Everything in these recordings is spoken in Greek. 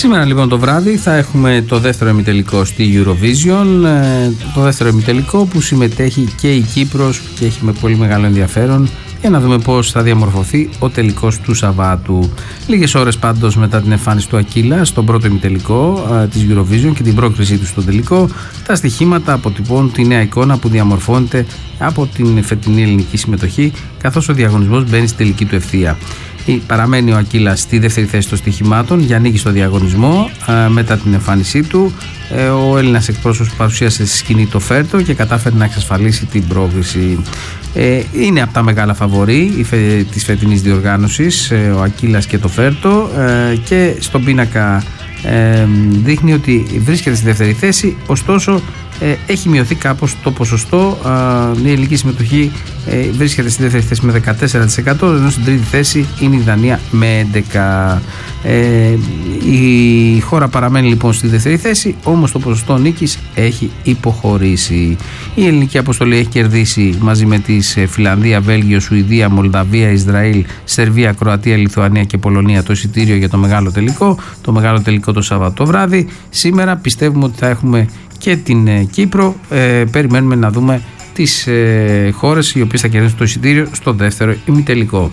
Σήμερα λοιπόν το βράδυ θα έχουμε το δεύτερο ημιτελικό στη Eurovision, το δεύτερο ημιτελικό που συμμετέχει και η Κύπρος και έχει με πολύ μεγάλο ενδιαφέρον για να δούμε πώς θα διαμορφωθεί ο τελικός του Σαββάτου. Λίγες ώρες πάντως μετά την εμφάνιση του Ακύλα στον πρώτο ημιτελικό της Eurovision και την πρόκρισή του στον τελικό, τα στοιχήματα αποτυπώνουν τη νέα εικόνα που διαμορφώνεται από την φετινή ελληνική συμμετοχή, καθώς ο διαγωνισμός μπαίνει στη τελική του ευθεία. Παραμένει ο Ακύλας στη δεύτερη θέση των στοιχημάτων για νίκη στο διαγωνισμό. Μετά την εμφάνισή του, ο Έλληνας εκπρόσωπος παρουσίασε στη σκηνή το Φέρτο και κατάφερε να εξασφαλίσει την πρόκριση. Είναι από τα μεγάλα φαβορί της φετινής διοργάνωσης ο Ακύλας και το Φέρτο, και στον πίνακα δείχνει ότι βρίσκεται στη δεύτερη θέση, ωστόσο έχει μειωθεί κάπως το ποσοστό. Η ελληνική συμμετοχή βρίσκεται στη δεύτερη θέση με 14%, ενώ στην τρίτη θέση είναι η Δανία με 11%. Η χώρα παραμένει λοιπόν στη δεύτερη θέση, όμως το ποσοστό νίκης έχει υποχωρήσει. Η ελληνική αποστολή έχει κερδίσει μαζί με τις Φιλανδία, Βέλγιο, Σουηδία, Μολδαβία, Ισραήλ, Σερβία, Κροατία, Λιθουανία και Πολωνία το εισιτήριο για το μεγάλο τελικό. Το μεγάλο τελικό το Σάββατο βράδυ. Σήμερα πιστεύουμε ότι θα έχουμε και την Κύπρο. Περιμένουμε να δούμε τις χώρες οι οποίες θα κερδίσουν το εισιτήριο στο δεύτερο ημιτελικό.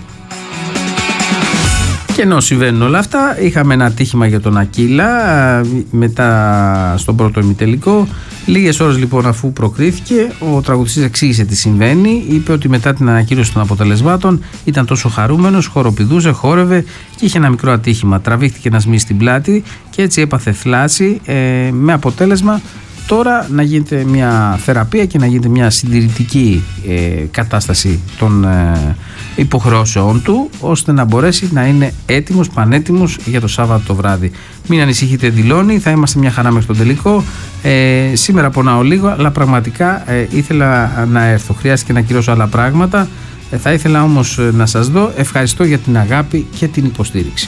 Και ενώ συμβαίνουν όλα αυτά, είχαμε ένα ατύχημα για τον Ακύλα μετά στον πρώτο ημιτελικό. Λίγες ώρες λοιπόν αφού προκρίθηκε, ο τραγουδιστής εξήγησε τι συμβαίνει. Είπε ότι μετά την ανακοίνωση των αποτελεσμάτων ήταν τόσο χαρούμενος, χοροπηδούσε, χόρευε και είχε ένα μικρό ατύχημα. Τραβήχτηκε ένα σμί στην πλάτη και έτσι έπαθε θλάση, με αποτέλεσμα τώρα να γίνεται μια θεραπεία και να γίνεται μια συντηρητική κατάσταση των υποχρεώσεών του, ώστε να μπορέσει να είναι έτοιμος, πανέτοιμος για το Σάββατο το βράδυ. Μην ανησυχείτε, δηλώνει, θα είμαστε μια χαρά μέχρι τον τελικό. Σήμερα πονάω λίγο, αλλά πραγματικά ήθελα να έρθω. Χρειάστηκε να κυρώσω άλλα πράγματα. Θα ήθελα όμως να σας δω. Ευχαριστώ για την αγάπη και την υποστήριξη.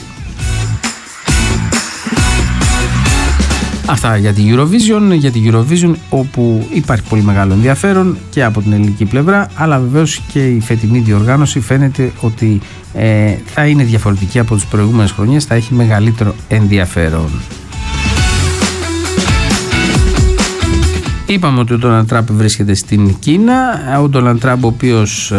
Αυτά για την Eurovision, όπου υπάρχει πολύ μεγάλο ενδιαφέρον και από την ελληνική πλευρά, αλλά βεβαίως και η φετινή διοργάνωση φαίνεται ότι θα είναι διαφορετική από τις προηγούμενες χρονιές, θα έχει μεγαλύτερο ενδιαφέρον. Είπαμε ότι ο Ντόναλντ Τραμπ βρίσκεται στην Κίνα. Ο Ντόναλντ Τραμπ, ο οποίος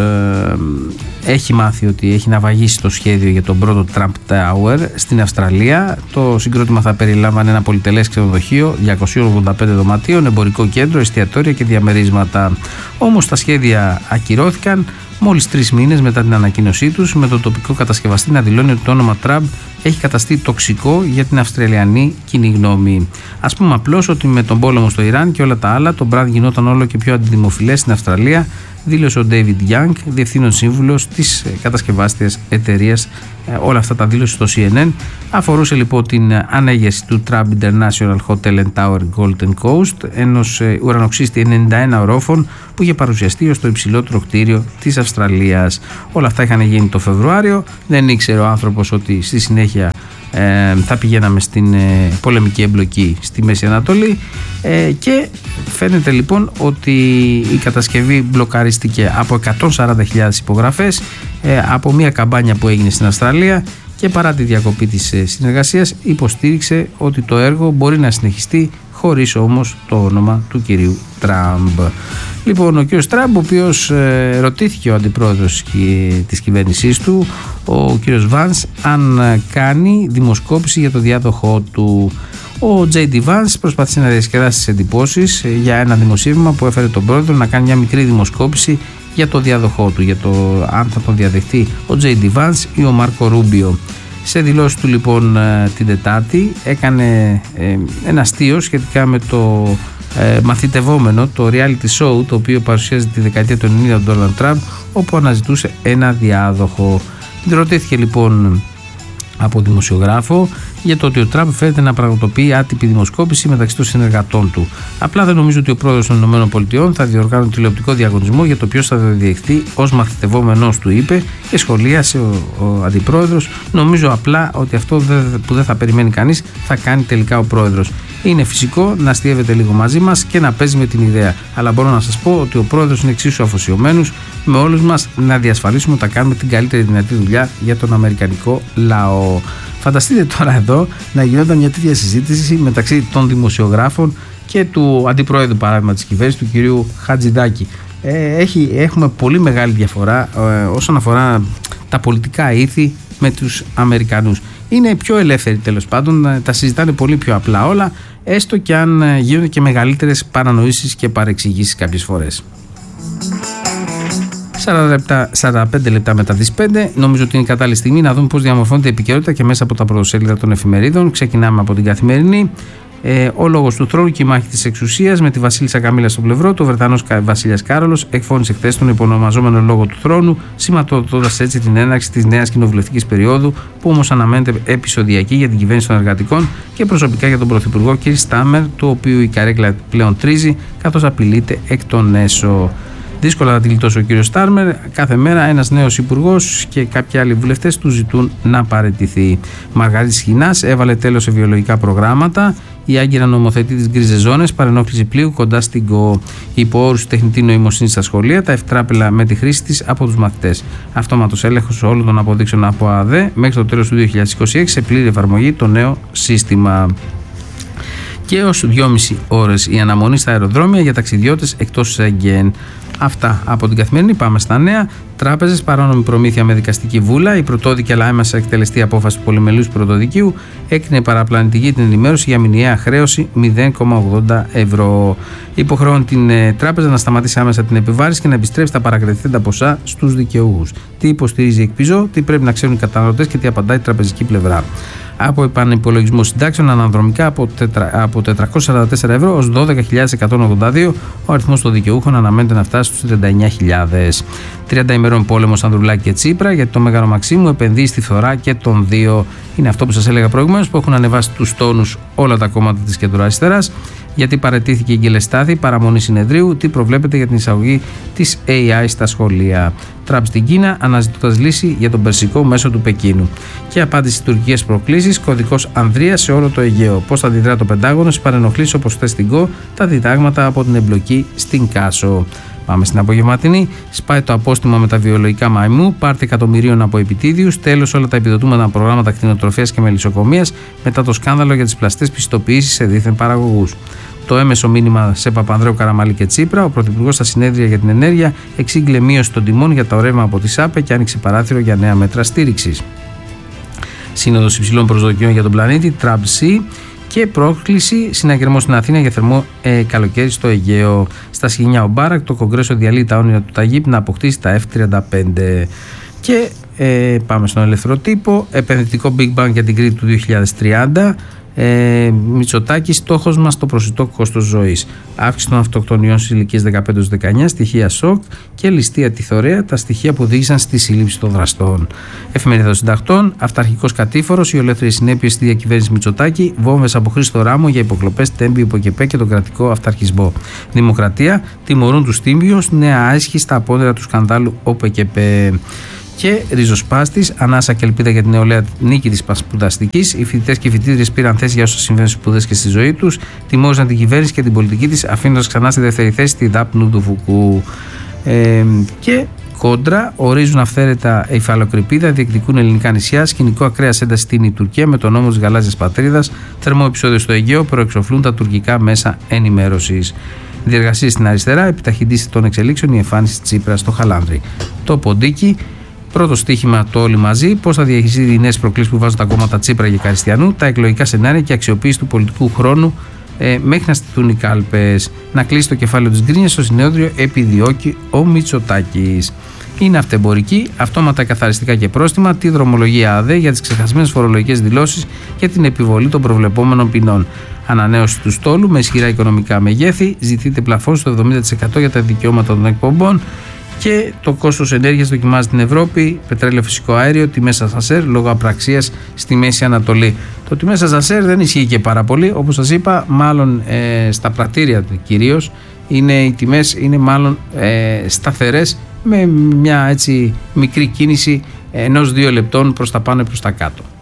έχει μάθει ότι έχει ναυαγίσει το σχέδιο για τον πρώτο Trump Tower στην Αυστραλία. Το συγκρότημα θα περιλάμβανε ένα πολυτελές ξενοδοχείο 285 δωματίων, εμπορικό κέντρο, εστιατόρια και διαμερίσματα. Όμως τα σχέδια ακυρώθηκαν μόλις 3 μήνες μετά την ανακοίνωσή τους, με τον τοπικό κατασκευαστή να δηλώνει ότι το όνομα Τραμπ έχει καταστεί τοξικό για την αυστραλιανή κοινή γνώμη. Ας πούμε απλώς ότι με τον πόλεμο στο Ιράν και όλα τα άλλα, το brand γινόταν όλο και πιο αντιδημοφιλές στην Αυστραλία, δήλωσε ο David Young, διευθύνων σύμβουλος της κατασκευάστριας εταιρείας. Όλα αυτά τα δήλωσε στο CNN. Αφορούσε λοιπόν την ανέγερση του Trump International Hotel and Tower Golden Coast, ενός ουρανοξύστη 91 ορόφων που είχε παρουσιαστεί ως το υψηλότερο κτίριο της Αυστραλίας. Όλα αυτά είχαν γίνει το Φεβρουάριο. Δεν ήξερε ο άνθρωπος ότι στη συνέχεια θα πηγαίναμε στην πολεμική εμπλοκή στη Μέση Ανατολή, και φαίνεται λοιπόν ότι η κατασκευή μπλοκαρίστηκε από 140.000 υπογραφές από μια καμπάνια που έγινε στην Αυστραλία, και παρά τη διακοπή της συνεργασίας υποστήριξε ότι το έργο μπορεί να συνεχιστεί χωρίς όμως το όνομα του κυρίου Τραμπ. Λοιπόν, ο κύριος Τραμπ, ο οποίος ρωτήθηκε ο αντιπρόεδρος της κυβέρνησής του, ο κύριος Βάνς, αν κάνει δημοσκόπηση για το διάδοχό του. Ο J.D. Vance προσπάθησε να διασκεδάσει τις εντυπώσεις για ένα δημοσίευμα που έφερε τον πρόεδρο να κάνει μια μικρή δημοσκόπηση για το διάδοχό του, για το αν θα τον διαδεχτεί ο J.D. Vance ή ο Μάρκο Ρούμπιο. Σε δηλώσεις του λοιπόν την Τετάρτη έκανε ένα αστείο σχετικά με το μαθητευόμενο, το reality show το οποίο παρουσιάζει τη δεκαετία του 90 τον Donald Trump, όπου αναζητούσε ένα διάδοχο. Ρωτήθηκε λοιπόν από δημοσιογράφο για το ότι ο Τραμπ φαίνεται να πραγματοποιεί άτυπη δημοσκόπηση μεταξύ των συνεργατών του. Απλά δεν νομίζω ότι ο πρόεδρος των ΗΠΑ θα διοργάνει τηλεοπτικό διαγωνισμό για το ποιος θα διαδεχθεί ως μαθητευόμενος του, είπε, και σχολίασε ο αντιπρόεδρος. Νομίζω απλά ότι αυτό που δεν θα περιμένει κανείς θα κάνει τελικά ο πρόεδρος. Είναι φυσικό να αστείευεται λίγο μαζί μας και να παίζει με την ιδέα. Αλλά μπορώ να σας πω ότι ο πρόεδρος είναι εξίσου αφοσιωμένος με όλους μας να διασφαλίσουμε ότι θα κάνουμε την καλύτερη δυνατή δουλειά για τον αμερικανικό λαό. Φανταστείτε τώρα εδώ να γινόταν μια τέτοια συζήτηση μεταξύ των δημοσιογράφων και του αντιπρόεδρου, παράδειγμα, της κυβέρνησης, του κυρίου Χατζηδάκη. Έχουμε πολύ μεγάλη διαφορά όσον αφορά τα πολιτικά ήθη με τους Αμερικανούς. Είναι πιο ελεύθεροι, τέλος πάντων, τα συζητάνε πολύ πιο απλά όλα, έστω και αν γίνονται και μεγαλύτερες παρανοήσεις και παρεξηγήσεις κάποιες φορές. 45 λεπτά μετά τις 5, νομίζω ότι είναι η κατάλληλη στιγμή να δούμε πώς διαμορφώνεται η επικαιρότητα και μέσα από τα πρωτοσέλιδα των εφημερίδων. Ξεκινάμε από την Καθημερινή. Ο λόγος του θρόνου και η μάχη της εξουσίας, με τη Βασίλισσα Καμίλα στο πλευρό του. Ο Βρετανός βασίλειας Κάρολος εκφώνησε χθες τον υπονομαζόμενο λόγο του θρόνου, σηματοδοτώντας έτσι την έναρξη της νέας κοινοβουλευτικής περίοδου, που όμως αναμένεται επεισοδιακή για την κυβέρνηση των εργατικών και προσωπικά για τον Πρωθυπουργό κ. Στάμερ, του οποίου η καρέκλα πλέον τρίζει, καθώς απειλείται εκ των έσω. Δύσκολα θα τη γλιτώσει ο κύριος Στάρμερ. Κάθε μέρα ένας νέος υπουργός και κάποιοι άλλοι βουλευτές του ζητούν να παραιτηθεί. Μαργαρίτη Σχοινάς έβαλε τέλος σε βιολογικά προγράμματα. Η Άγκυρα νομοθετεί τις γκρίζες ζώνες, παρενόχληση πλοίου κοντά στην ΚΟ. Υπό όρους τεχνητή νοημοσύνη στα σχολεία, τα ευτράπελα με τη χρήση της από τους μαθητές. Αυτόματος έλεγχος όλων των αποδείξεων από ΑΔΕ μέχρι το τέλος του 2026 σε πλήρη εφαρμογή το νέο σύστημα. Και ως 2,5 ώρες η αναμονή στα αεροδρόμια για ταξιδιώτες εκτός Σέγγεν. Αυτά από την Καθημερινή. Πάμε στα νέα. Τράπεζες, παράνομη προμήθεια με δικαστική βούλα. Η πρωτόδικη αλλά έμεσα εκτελεστή απόφαση του πολυμελούς πρωτοδικείου έκρινε παραπλανητική την ενημέρωση για μηνιαία χρέωση 0,80 ευρώ. Υποχρεώνει την τράπεζα να σταματήσει άμεσα την επιβάρηση και να επιστρέψει τα παρακρατηθέντα ποσά στους δικαιούχους. Τι υποστηρίζει η ΕΚΠΙΖΟ, τι πρέπει να ξέρουν οι καταναλωτές και τι απαντάει η τραπεζική πλευρά. Από επανυπολογισμό συντάξεων αναδρομικά από 444 ευρώ ως 12.182, ο αριθμός των δικαιούχων αναμένεται να φτάσει στους 39.000. 30 ημερών πόλεμος Ανδρουλάκη και Τσίπρα, γιατί το Μέγαρο Μαξίμου επενδύει στη φθορά και των δύο. Είναι αυτό που σας έλεγα προηγουμένως, που έχουν ανεβάσει τους τόνους όλα τα κόμματα της κεντροαριστεράς. Γιατί παραιτήθηκε η Γκελεστάθη, παραμονή συνεδρίου, τι προβλέπεται για την εισαγωγή της AI στα σχολεία. Τραμπ στην Κίνα, αναζητώντας λύση για τον Περσικό μέσω του Πεκίνου. Και απάντηση στις τουρκικές προκλήσεις, κωδικός Ανδρείας σε όλο το Αιγαίο. Πώς θα αντιδρά το Πεντάγωνο στις παρενοχλήσεις όπως χθες στην ΚΟ, τα διδάγματα από την εμπλοκή στην Κάσο. Πάμε στην απογευματινή. Σπάει το απόστημα με τα βιολογικά μαϊμού, πάρτι εκατομμυρίων από επιτίδιους, τέλος όλα τα επιδοτούμενα προγράμματα κτηνοτροφίας και μελισσοκομείας μετά το σκάνδαλο για τις πλαστές πιστοποιήσεις σε δίθεν παραγωγούς. Το έμεσο μήνυμα σε Παπανδρέου, Καραμανλή και Τσίπρα. Ο Πρωθυπουργός στα συνέδρια για την ενέργεια εξήγηλε μείωση των τιμών για τα ρεύμα από τη ΣΑΠΕ και άνοιξε παράθυρο για νέα μέτρα στήριξης. Σύνοδος υψηλών προσδοκιών για τον πλανήτη, Trump-C. Και πρόκληση συναγερμό στην Αθήνα για θερμό καλοκαίρι στο Αιγαίο. Στα Σχοινιά ο Μπάρακ, το Κογκρέσο διαλύει τα όνειρα του Ταγίπ να αποκτήσει τα F-35. Και πάμε στον ελεύθερο τύπο. Επενδυτικό Big Bang για την Κρήτη του 2030. Μητσοτάκη, στόχος μας το προσιτό κόστος ζωής. Αύξηση των αυτοκτονιών στις ηλικίες 15-19, στοιχεία σοκ και ληστεία τη θωρέα, τα στοιχεία που οδήγησαν στη σύλληψη των δραστών. Εφημερίδα των Συντακτών, αυταρχικός κατήφορος, οι ολέθριες συνέπειες στη διακυβέρνηση Μητσοτάκη, βόμβες από Χρήστο Ράμο για υποκλοπές, Τέμπη, Υποκεπέ και τον κρατικό αυταρχισμό. Δημοκρατία, τιμωρούν τους τύμπιους, νέα άισχη στα απόνερα του σκανδάλου ΟΠΕΚΕΠΕ. Και ριζοσπάστης, ανάσα και ελπίδα για την νεολαία νίκη της σπουδαστικής. Οι φοιτητές και οι φοιτήτριες πήραν θέση για όσα συμβαίνουν στις σπουδές και στη ζωή τους. Τιμώρησαν την κυβέρνηση και την πολιτική της, αφήνοντας ξανά στη δεύτερη θέση τη Δάπνου του Φουκού. Και κόντρα, ορίζουν αυθαίρετα υφαλοκρηπίδα, διεκδικούν ελληνικά νησιά. Σκηνικό ακραίας ένταση στην Τουρκία με τον νόμο της γαλάζιας πατρίδας. Θερμό επεισόδιο στο Αιγαίο, προεξοφλούν τα τουρκικά μέσα ενημέρωσης. Διεργασίες στην αριστερά, επιταχυντήσει των εξελίξεων η εμφάνιση Τσίπρα στο Χαλάνδρι. Το ποντίκι. Πρώτο στοίχημα το όλοι μαζί. Πώς θα διαχειριστεί οι νέες προκλήσεις που βάζουν τα κόμματα Τσίπρα και Καριστιανού, τα εκλογικά σενάρια και αξιοποίηση του πολιτικού χρόνου μέχρι να στηθούν οι κάλπες. Να κλείσει το κεφάλαιο της γκρίνιας στο συνέδριο επιδιώκει ο Μητσοτάκης. Είναι αυτεμπορική, αυτόματα καθαριστικά και πρόστιμα, τη δρομολογία ΑΔΕ για τις ξεχασμένες φορολογικές δηλώσεις και την επιβολή των προβλεπόμενων ποινών. Ανανέωση του στόλου με ισχυρά οικονομικά μεγέθη, ζητείται πλαφόν στο 70% για τα δικαιώματα των εκπομπών. Και το κόστος ενέργειας δοκιμάζει την Ευρώπη, πετρέλαιο, φυσικό αέριο, τιμές ασανσέρ λόγω απραξίας στη Μέση Ανατολή. Το τιμές ασανσέρ δεν ισχύει και πάρα πολύ, όπως σας είπα, μάλλον στα πρατήρια κυρίως οι τιμές είναι μάλλον σταθερές με μια έτσι μικρή κίνηση 1-2 λεπτών προς τα πάνω ή προς τα κάτω.